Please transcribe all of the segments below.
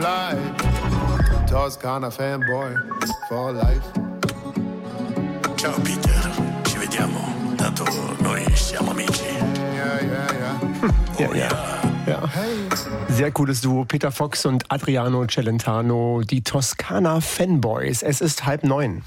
Toscana fanboy for life. Ciao Peter, ci vediamo, tanto noi siamo amici. Ja. Sehr cooles Duo, Peter Fox und Adriano Celentano, die Toscana Fanboys. Es ist 8:30.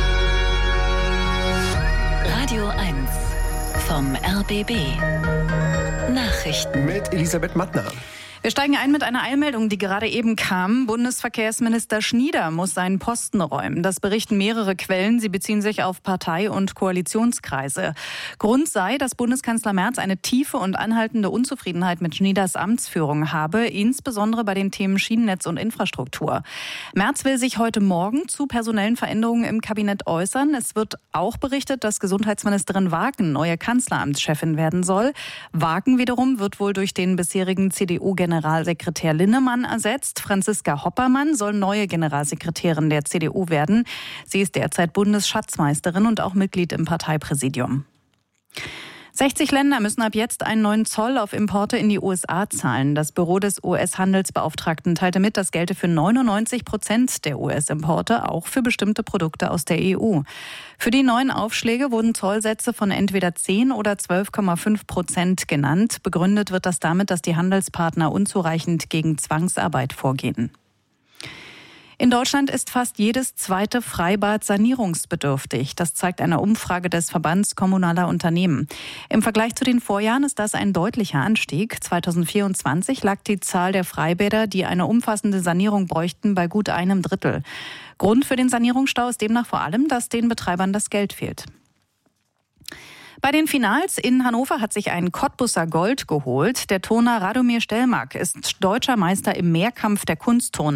Radio 1 vom RBB. Nachrichten Mit Elisabeth Mattner. Wir steigen ein mit einer Eilmeldung, die gerade eben kam. Bundesverkehrsminister Schnieder muss seinen Posten räumen. Das berichten mehrere Quellen. Sie beziehen sich auf Partei- und Koalitionskreise. Grund sei, dass Bundeskanzler Merz eine tiefe und anhaltende Unzufriedenheit mit Schnieders Amtsführung habe, insbesondere bei den Themen Schienennetz und Infrastruktur. Merz will sich heute Morgen zu personellen Veränderungen im Kabinett äußern. Es wird auch berichtet, dass Gesundheitsministerin Wagen neue Kanzleramtschefin werden soll. Wagen wiederum wird wohl durch den bisherigen CDU-Generalsekretär Linnemann ersetzt. Franziska Hoppermann soll neue Generalsekretärin der CDU werden. Sie ist derzeit Bundesschatzmeisterin und auch Mitglied im Parteipräsidium. 60 Länder müssen ab jetzt einen neuen Zoll auf Importe in die USA zahlen. Das Büro des US-Handelsbeauftragten teilte mit, das gelte für 99% der US-Importe, auch für bestimmte Produkte aus der EU. Für die neuen Aufschläge wurden Zollsätze von entweder 10 oder 12,5% genannt. Begründet wird das damit, dass die Handelspartner unzureichend gegen Zwangsarbeit vorgehen. In Deutschland ist fast jedes zweite Freibad sanierungsbedürftig. Das zeigt eine Umfrage des Verbands Kommunaler Unternehmen. Im Vergleich zu den Vorjahren ist das ein deutlicher Anstieg. 2024 lag die Zahl der Freibäder, die eine umfassende Sanierung bräuchten, bei gut einem Drittel. Grund für den Sanierungsstau ist demnach vor allem, dass den Betreibern das Geld fehlt. Bei den Finals in Hannover hat sich ein Cottbusser Gold geholt. Der Turner Radomir Stelmach ist deutscher Meister im Mehrkampf der Kunstturner.